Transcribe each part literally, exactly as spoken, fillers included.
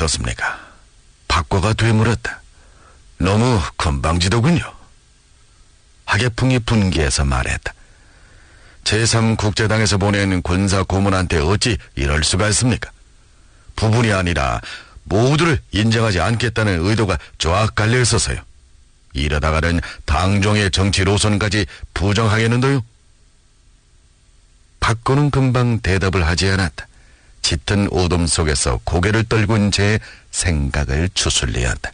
어떻습니까? 박과가 되물었다. 너무 건방지더군요. 하계풍이 분개해서 말했다. 제삼 국제당에서 보낸 군사 고문한테 어찌 이럴 수가 있습니까? 부분이 아니라 모두를 인정하지 않겠다는 의도가 쫙 깔려 있어서요. 이러다가는 당종의 정치 노선까지 부정하겠는데요. 박건은 금방 대답을 하지 않았다. 짙은 어둠 속에서 고개를 떨군 채 생각을 추슬리었다.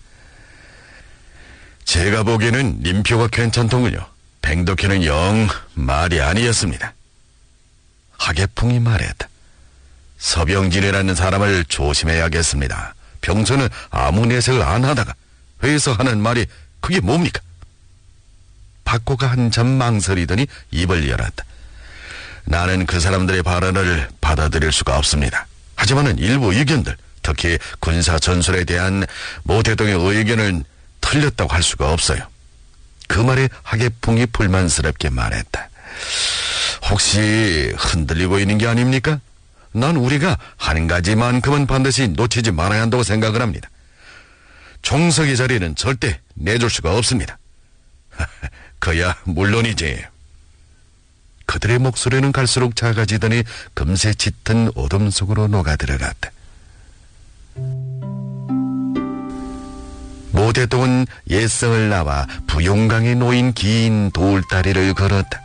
제가 보기에는 님표가 괜찮더군요. 뱅덕회는 영 말이 아니었습니다. 하계풍이 말했다. 서병진이라는 사람을 조심해야겠습니다. 평소는 아무 내색을 안 하다가 회에서 하는 말이 그게 뭡니까? 박고가 한참 망설이더니 입을 열었다. 나는 그 사람들의 발언을 받아들일 수가 없습니다. 하지만은 일부 의견들, 특히 군사 전술에 대한 모 대통령의 의견은 틀렸다고 할 수가 없어요. 그 말에 하계풍이 불만스럽게 말했다. 혹시 흔들리고 있는 게 아닙니까? 난 우리가 한 가지만큼은 반드시 놓치지 말아야 한다고 생각을 합니다. 총석의 자리는 절대 내줄 수가 없습니다. 그야 물론이지. 그들의 목소리는 갈수록 작아지더니 금세 짙은 어둠 속으로 녹아들어갔다. 모 대통은 옛성을 나와 부용강에 놓인 긴 돌다리를 걸었다.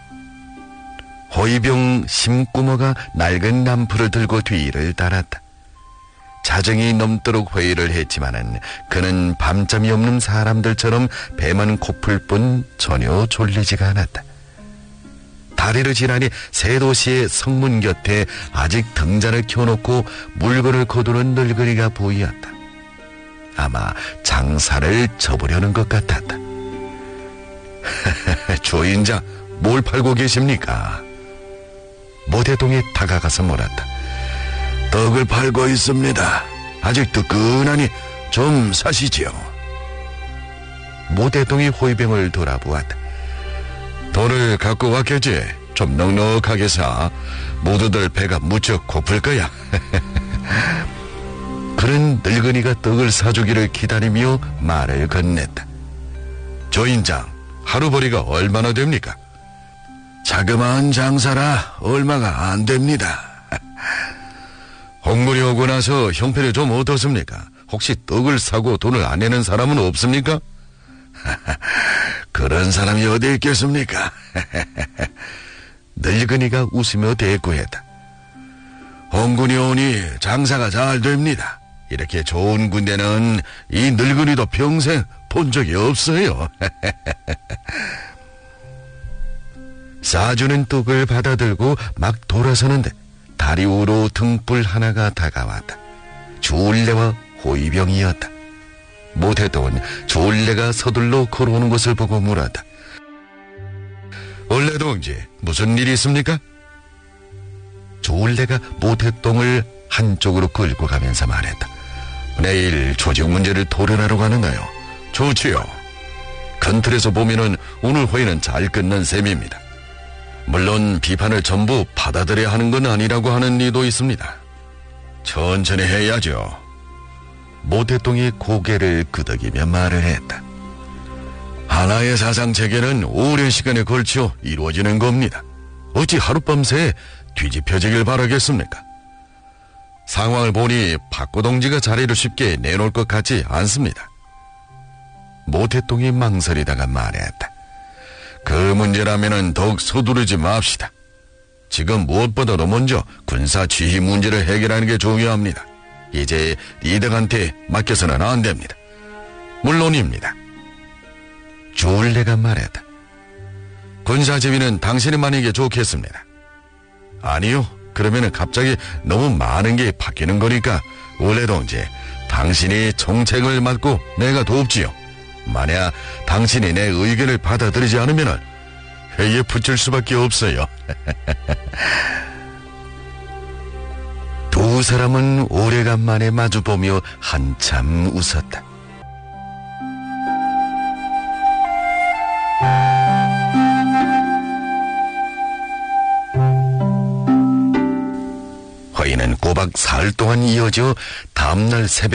호위병 심구머가 낡은 람프를 들고 뒤를 따랐다. 자정이 넘도록 회의를 했지만은 그는 밤잠이 없는 사람들처럼 배만 고플 뿐 전혀 졸리지가 않았다. 다리를 지나니 새 도시의 성문 곁에 아직 등잔을 켜놓고 물건을 거두는 늙은이가 보이었다. 아마 장사를 접으려는 것 같았다. 주인장, 뭘 팔고 계십니까? 모대동이 다가가서 물었다. 떡을 팔고 있습니다. 아직 뜨끈하니 좀 사시지요. 모대동이 호위병을 돌아보았다. 돈을 갖고 왔겠지. 좀 넉넉하게 사. 모두들 배가 무척 고플 거야. 그런 늙은이가 떡을 사주기를 기다리며 말을 건넸다. 조인장, 하루벌이가 얼마나 됩니까? 자그마한 장사라 얼마가 안 됩니다. 홍물이 오고 나서 형편이 좀 어떻습니까? 혹시 떡을 사고 돈을 안 내는 사람은 없습니까? 그런 사람이 어디 있겠습니까? 늙은이가 웃으며 대꾸했다. 홍군이 오니 장사가 잘 됩니다. 이렇게 좋은 군대는 이 늙은이도 평생 본 적이 없어요. 사주는 떡을 받아들고 막 돌아서는데 다리 위로 등불 하나가 다가왔다. 주울레와 호위병이었다. 모태동은 주울레가 서둘러 걸어오는 것을 보고 물었다. 원래 동지, 무슨 일이 있습니까? 주울레가 모태동을 한쪽으로 끌고 가면서 말했다. 내일 조직 문제를 토론하러 가는가요? 좋지요. 큰 틀에서 보면은 오늘 회의는 잘 끝난 셈입니다. 물론 비판을 전부 받아들여야 하는 건 아니라고 하는 이도 있습니다. 천천히 해야죠. 모태동이 고개를 끄덕이며 말을 했다. 하나의 사상 체계는 오랜 시간에 걸쳐 이루어지는 겁니다. 어찌 하룻밤새 뒤집혀지길 바라겠습니까? 상황을 보니 박고 동지가 자리를 쉽게 내놓을 것 같지 않습니다. 모태동이 망설이다가 말했다. 그 문제라면은 더욱 서두르지 맙시다. 지금 무엇보다도 먼저 군사 지휘 문제를 해결하는 게 중요합니다. 이제 리덕한테 맡겨서는 안 됩니다. 물론입니다. 주울레가 말했다. 군사 지휘는 당신이 맡는 게 좋겠습니다. 아니요. 그러면은 갑자기 너무 많은 게 바뀌는 거니까 원래 동지, 당신이 정책을 맡고 내가 돕지요. 만약 당신이 내 의견을 받아들이지 않으면 회의에 붙일 수밖에 없어요. 두 사람은 오래간만에 마주보며 한참 웃었다. 회의는 꼬박 사흘 동안 이어져 다음날 새벽